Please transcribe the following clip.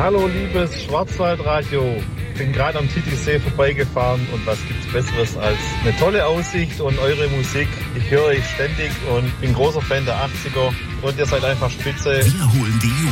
Hallo liebes Schwarzwaldradio. Ich bin gerade am Titisee vorbeigefahren und was gibt's Besseres als eine tolle Aussicht und eure Musik. Ich höre euch ständig und bin großer Fan der 80er und ihr seid einfach spitze. Wir holen die